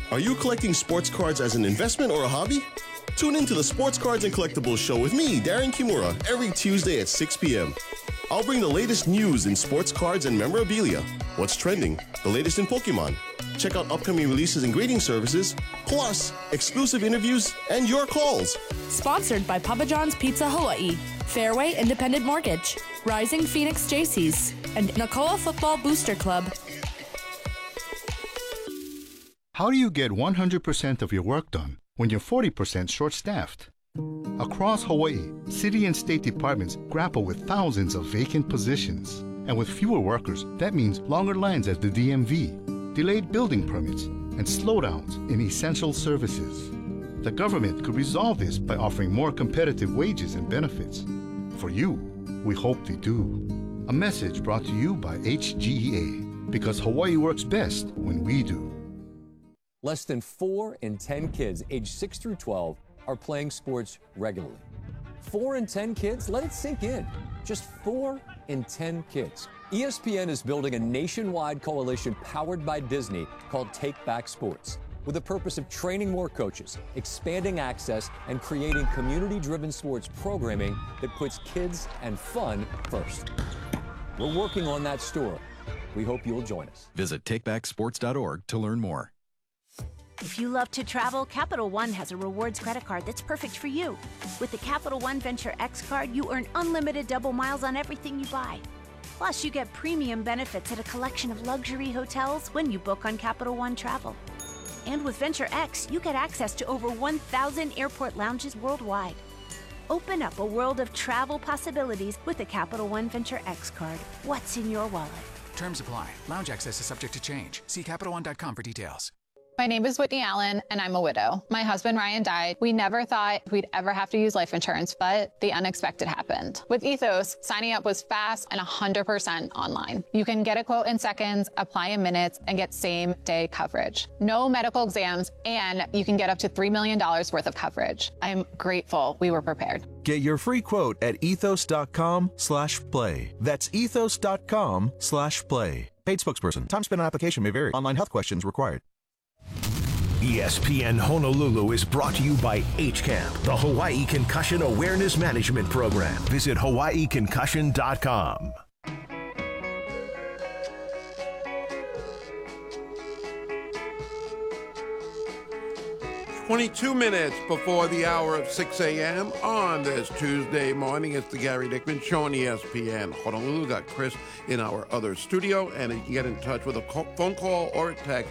Are you collecting sports cards as an investment or a hobby? Tune in to the Sports Cards and Collectibles Show with me, Darren Kimura, every Tuesday at 6 p.m. I'll bring the latest news in sports cards and memorabilia, what's trending, the latest in Pokemon. Check out upcoming releases and grading services, plus exclusive interviews and your calls. Sponsored by Papa John's Pizza Hawaii, Fairway Independent Mortgage, Rising Phoenix Jaycees, and Nakoa Football Booster Club. How do you get 100% of your work done when you're 40% short-staffed? Across Hawaii, city and state departments grapple with thousands of vacant positions. And with fewer workers, that means longer lines at the DMV, delayed building permits, and slowdowns in essential services. The government could resolve this by offering more competitive wages and benefits. For you, we hope they do. A message brought to you by HGEA, because Hawaii works best when we do. Less than 4 in 10 kids aged 6 through 12 are playing sports regularly. 4 in 10 kids? Let it sink in. Just 4 in 10 kids. ESPN is building a nationwide coalition powered by Disney called Take Back Sports, with the purpose of training more coaches, expanding access, and creating community-driven sports programming that puts kids and fun first. We're working on that story. We hope you'll join us. Visit takebacksports.org to learn more. If you love to travel, Capital One has a rewards credit card that's perfect for you. With the Capital One Venture X card, you earn unlimited double miles on everything you buy. Plus, you get premium benefits at a collection of luxury hotels when you book on Capital One Travel. And with Venture X, you get access to over 1,000 airport lounges worldwide. Open up a world of travel possibilities with the Capital One Venture X card. What's in your wallet? Terms apply. Lounge access is subject to change. See CapitalOne.com for details. My name is Whitney Allen, and I'm a widow. My husband, Ryan, died. We never thought we'd ever have to use life insurance, but the unexpected happened. With Ethos, signing up was fast and 100% online. You can get a quote in seconds, apply in minutes, and get same-day coverage. No medical exams, and you can get up to $3 million worth of coverage. I'm grateful we were prepared. Get your free quote at ethos.com/play. That's ethos.com/play. Paid spokesperson. Time spent on application may vary. Online health questions required. ESPN Honolulu is brought to you by HCAMP, the Hawaii Concussion Awareness Management Program. Visit hawaiiconcussion.com. "22 before the hour of 6 a.m. on this Tuesday morning. It's the Gary Dickman Show on ESPN Honolulu. Got Chris in our other studio, and you can get in touch with a phone call or a text,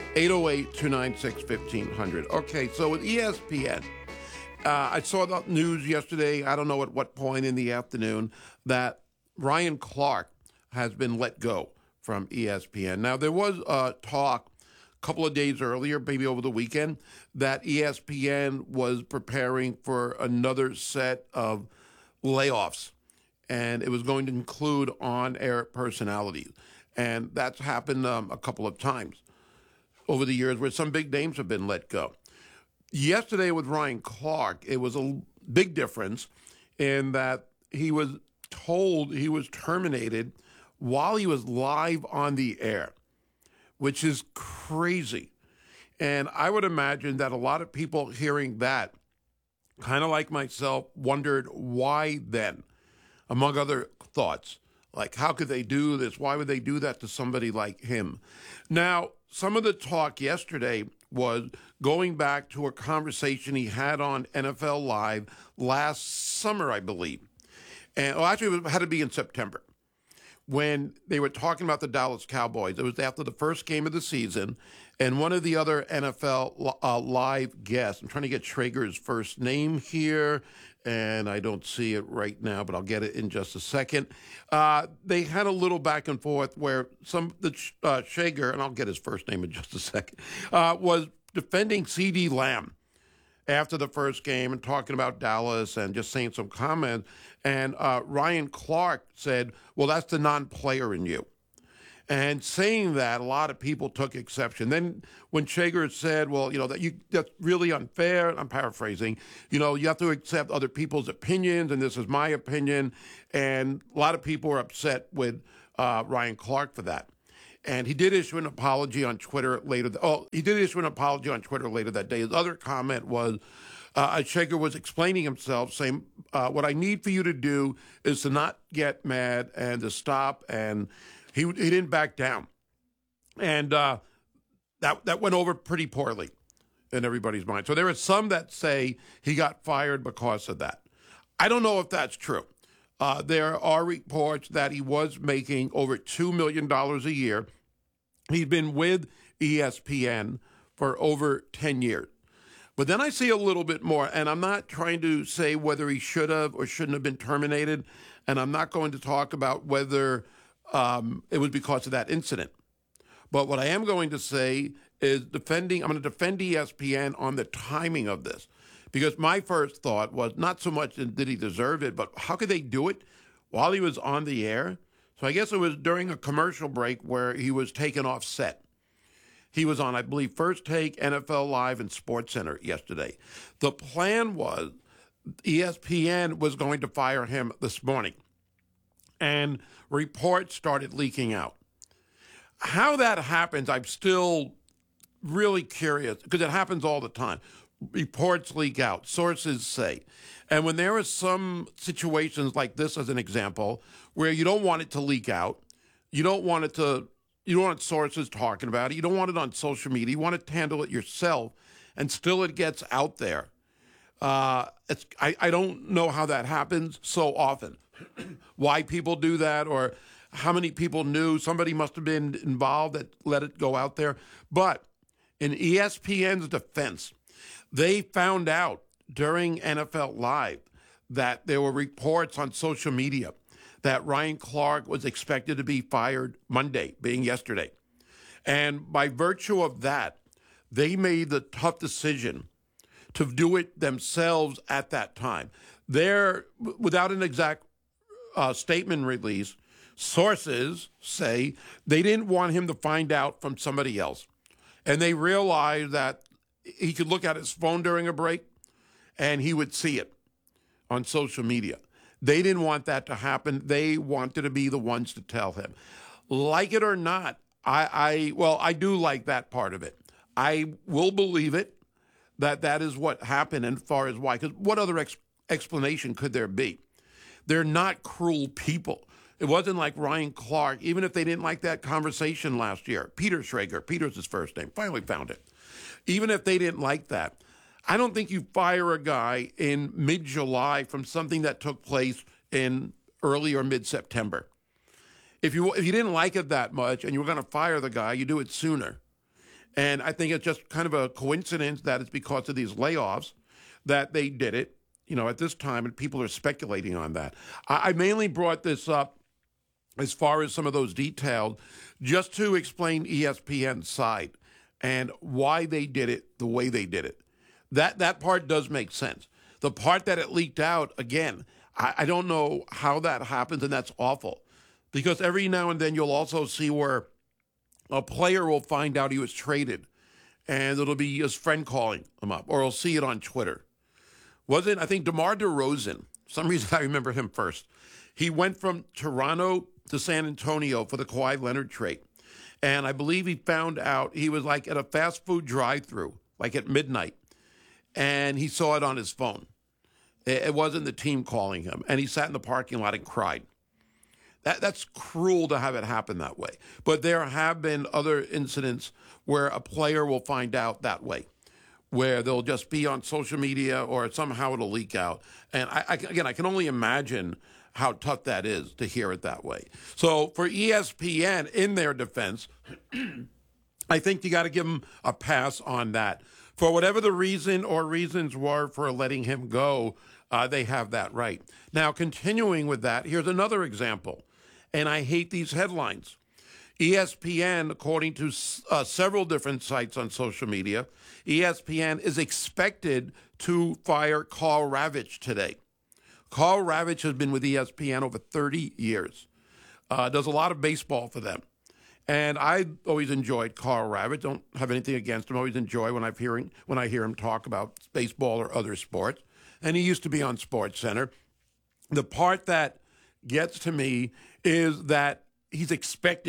808-296-1500. Okay, so with ESPN, I saw the news yesterday, I don't know at what point in the afternoon, that Ryan Clark has been let go from ESPN. Now, there was talk a couple of days earlier, maybe over the weekend, that ESPN was preparing for another set of layoffs, and it was going to include on-air personalities. And that's happened a couple of times over the years where some big names have been let go. Yesterday with Ryan Clark, it was a big difference in that he was told he was terminated while he was live on the air, which is crazy. And I would imagine that a lot of people hearing that, kind of like myself, wondered why then, among other thoughts. Like, how could they do this? Why would they do that to somebody like him? Now, some of the talk yesterday was going back to a conversation he had on NFL Live last summer, I believe. And actually, it had to be in September, when they were talking about the Dallas Cowboys. It was after the first game of the season, and one of the other NFL Live guests, I'm trying to get Traeger's first name here, and I don't see it right now, but I'll get it in just a second. They had a little back and forth where Traeger, and I'll get his first name in just a second, was defending CeeDee Lamb after the first game and talking about Dallas and just saying some comments. And Ryan Clark said, well, that's the non-player in you. And saying that, a lot of people took exception. Then when Traeger said, well, that's really unfair, I'm paraphrasing, you have to accept other people's opinions, and this is my opinion. And a lot of people were upset with Ryan Clark for that. And he did issue an apology on Twitter later. He did issue an apology on Twitter later that day. His other comment was, Shaker was explaining himself, saying, what I need for you to do is to not get mad and to stop. And he didn't back down. And that went over pretty poorly in everybody's mind. So there are some that say he got fired because of that. I don't know if that's true. There are reports that he was making over $2 million a year. He'd been with ESPN for over 10 years. But then I see a little bit more, and I'm not trying to say whether he should have or shouldn't have been terminated, and I'm not going to talk about whether it was because of that incident. But what I am going to say is I'm going to defend ESPN on the timing of this. Because my first thought was not so much did he deserve it, but how could they do it while he was on the air? So I guess it was during a commercial break where he was taken off set. He was on, I believe, First Take, NFL Live, and SportsCenter yesterday. The plan was ESPN was going to fire him this morning, and reports started leaking out. How that happens, I'm still really curious, because it happens all the time. Reports leak out, sources say. And when there are some situations like this, as an example, where you don't want it to leak out, you don't want sources talking about it, you don't want it on social media, you want to handle it yourself, and still it gets out there. I don't know how that happens so often. Why people do that, or how many people knew. Somebody must have been involved that let it go out there. But in ESPN's defense, they found out during NFL Live that there were reports on social media that Ryan Clark was expected to be fired Monday, being yesterday. And by virtue of that, they made the tough decision to do it themselves at that time. Without an exact statement release, sources say they didn't want him to find out from somebody else. And they realized that he could look at his phone during a break and he would see it on social media. They didn't want that to happen. They wanted to be the ones to tell him. Like it or not, I do like that part of it. I will believe it, that is what happened, and as far as why. Because what other explanation could there be? They're not cruel people. It wasn't like Ryan Clark, even if they didn't like that conversation last year. Peter Schrager, Peter's his first name, finally found it. Even if they didn't like that, I don't think you fire a guy in mid-July from something that took place in early or mid-September. If you didn't like it that much and you were going to fire the guy, you do it sooner. And I think it's just kind of a coincidence that it's because of these layoffs that they did it, at this time, and people are speculating on that. I mainly brought this up as far as some of those details just to explain ESPN's side and why they did it the way they did it. That part does make sense. The part that it leaked out, again, I don't know how that happens, and that's awful. Because every now and then you'll also see where a player will find out he was traded, and it'll be his friend calling him up, or he'll see it on Twitter. I think DeMar DeRozan, for some reason I remember him first. He went from Toronto to San Antonio for the Kawhi Leonard trade. And I believe he found out he was like at a fast food drive-thru, like at midnight, and he saw it on his phone. It wasn't the team calling him, and he sat in the parking lot and cried. That's cruel to have it happen that way. But there have been other incidents where a player will find out that way, where they'll just be on social media or somehow it'll leak out. And I can only imagine how tough that is to hear it that way. So for ESPN, in their defense, I think you got to give them a pass on that. For whatever the reason or reasons were for letting him go, they have that right. Now, continuing with that, here's another example. And I hate these headlines. ESPN, according to several different sites on social media, ESPN is expected to fire Karl Ravech today. Karl Ravech has been with ESPN over 30 years. Does a lot of baseball for them. And I always enjoyed Karl Ravech. Don't have anything against him. I always enjoy when I hear him talk about baseball or other sports. And he used to be on SportsCenter. The part that gets to me is that he's expected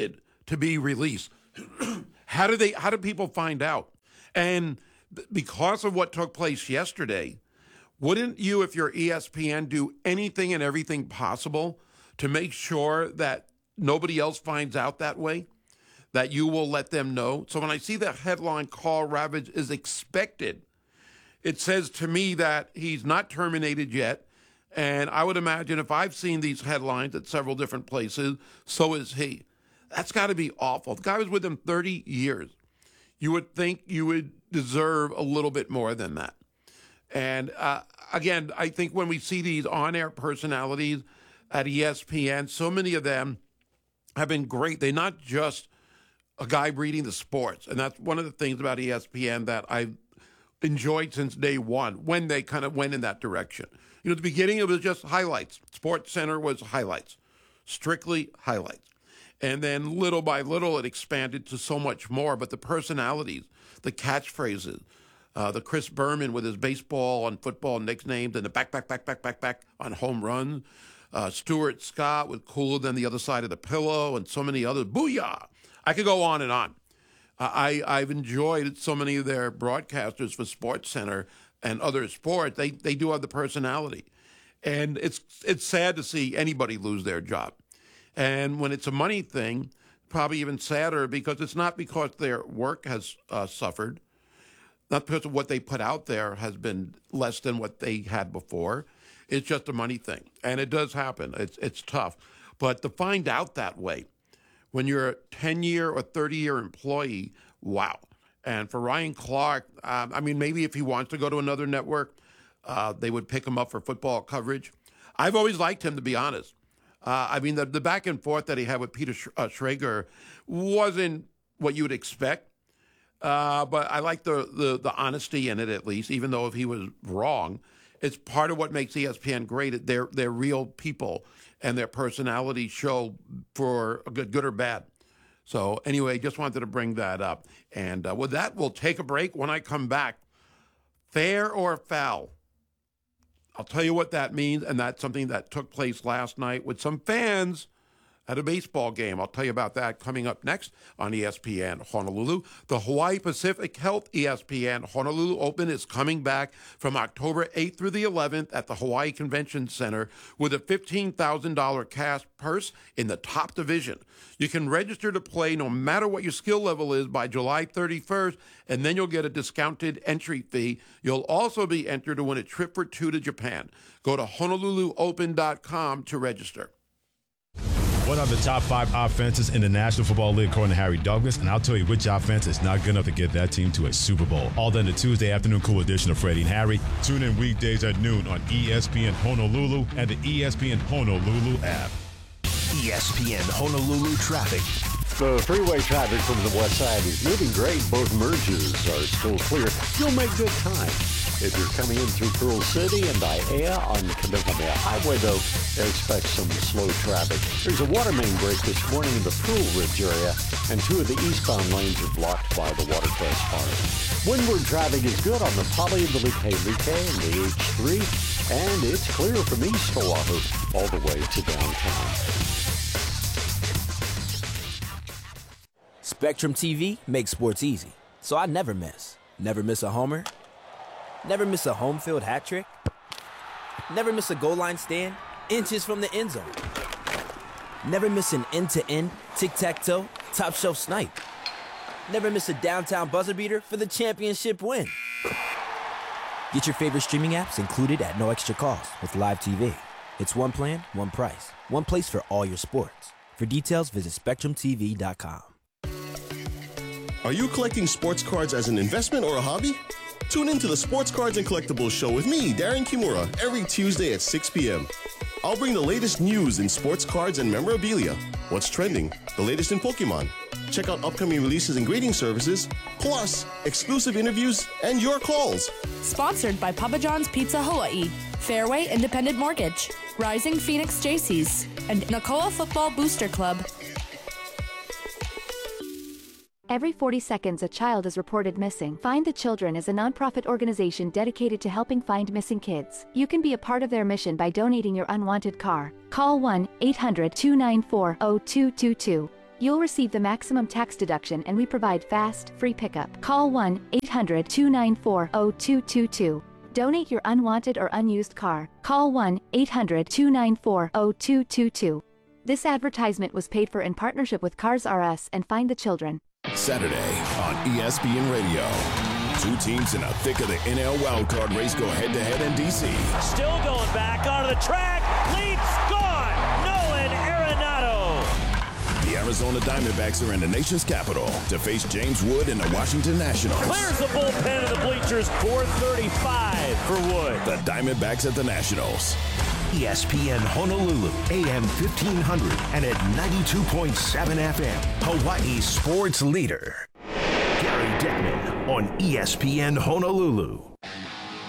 to be released. How do people find out? And because of what took place yesterday, wouldn't you, if you're ESPN, do anything and everything possible to make sure that nobody else finds out that way? That you will let them know? So when I see the headline, Karl Ravech is expected, it says to me that he's not terminated yet. And I would imagine if I've seen these headlines at several different places, so is he. That's got to be awful. The guy was with him 30 years. You would think you would deserve a little bit more than that. And again, I think when we see these on-air personalities at ESPN, so many of them have been great. They're not just a guy reading the sports. And that's one of the things about ESPN that I've enjoyed since day one, when they kind of went in that direction. At the beginning, it was just highlights. Sports Center was highlights, strictly highlights. And then little by little, it expanded to so much more. But the personalities, the catchphrases, the Chris Berman with his baseball and football nicknames, and the back on home runs. Stuart Scott with Cooler Than the Other Side of the Pillow, and so many others. Booyah! I could go on and on. I've enjoyed so many of their broadcasters for SportsCenter and other sports. They do have the personality. And it's sad to see anybody lose their job. And when it's a money thing, probably even sadder, because it's not because their work has suffered, not because of what they put out there has been less than what they had before. It's just a money thing. And it does happen. It's tough. But to find out that way, when you're a 10-year or 30-year employee, wow. And for Ryan Clark, maybe if he wants to go to another network, they would pick him up for football coverage. I've always liked him, to be honest. The back and forth that he had with Peter Schrager wasn't what you would expect. But I like the honesty in it, at least, even though if he was wrong. It's part of what makes ESPN great. They're real people, and their personalities show for good or bad. So anyway, just wanted to bring that up. And with that, we'll take a break. When I come back, fair or foul? I'll tell you what that means, and that's something that took place last night with some fans at a baseball game. I'll tell you about that coming up next on ESPN Honolulu. The Hawaii Pacific Health ESPN Honolulu Open is coming back from October 8th through the 11th at the Hawaii Convention Center with a $15,000 cash purse in the top division. You can register to play no matter what your skill level is by July 31st, and then you'll get a discounted entry fee. You'll also be entered to win a trip for two to Japan. Go to HonoluluOpen.com to register. What are the top 5 offenses in the National Football League according to Harry Douglas? And I'll tell you which offense is not good enough to get that team to a Super Bowl. All done the Tuesday afternoon cool edition of Freddie and Harry. Tune in weekdays at noon on ESPN Honolulu and the ESPN Honolulu app. ESPN Honolulu traffic. The freeway traffic from the west side is moving great. Both merges are still clear. You'll make good time. If you're coming in through Pearl City and Aiea on the Kamehameha Highway, though, expect some slow traffic. There's a water main break this morning in the Pearl Ridge area, and 2 of the eastbound lanes are blocked by the Watercress Farm. Windward traffic is good on the Pali, the Like, and the H3, and it's clear from East Oahu all the way to downtown. Spectrum TV makes sports easy, so I never miss. Never miss a homer. Never miss a home field hat trick. Never miss a goal line stand inches from the end zone. Never miss an end-to-end, tic-tac-toe, top-shelf snipe. Never miss a downtown buzzer beater for the championship win. Get your favorite streaming apps included at no extra cost with Live TV. It's one plan, one price, one place for all your sports. For details, visit SpectrumTV.com. Are you collecting sports cards as an investment or a hobby? Tune in to the Sports Cards and Collectibles Show with me, Darren Kimura, every Tuesday at 6 p.m. I'll bring the latest news in sports cards and memorabilia, what's trending, the latest in Pokemon. Check out upcoming releases and grading services, plus exclusive interviews and your calls. Sponsored by Papa John's Pizza Hawaii, Fairway Independent Mortgage, Rising Phoenix Jaycees, and Nakoa Football Booster Club. Every 40 seconds, a child is reported missing. Find the Children is a nonprofit organization dedicated to helping find missing kids. You can be a part of their mission by donating your unwanted car. Call 1-800-294-0222. You'll receive the maximum tax deduction, and we provide fast, free pickup. Call 1-800-294-0222. Donate your unwanted or unused car. Call 1-800-294-0222. This advertisement was paid for in partnership with Cars R Us and Find the Children. Saturday on ESPN Radio. Two teams in the thick of the NL wildcard race go head-to-head in D.C. Still going back onto the track. Leaps gone. Nolan Arenado. The Arizona Diamondbacks are in the nation's capital to face James Wood and the Washington Nationals. Clears the bullpen of the bleachers. 4:35 for Wood. The Diamondbacks at the Nationals. ESPN Honolulu, AM 1500 and at 92.7 FM. Hawaii's sports leader. Gary Dickman on ESPN Honolulu.